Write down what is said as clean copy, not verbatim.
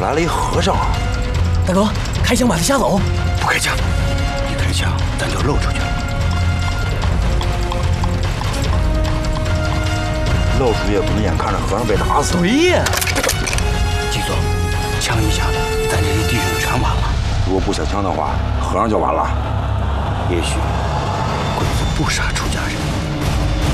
来了一和尚。 大哥，开枪把他吓走。 不开枪，一开枪咱就漏出去了。漏出去也不能眼看着和尚被打死。 对呀。 记住，枪一下，咱这些弟兄全完了。如果不下枪的话，和尚就完了。也许鬼子不杀出家人。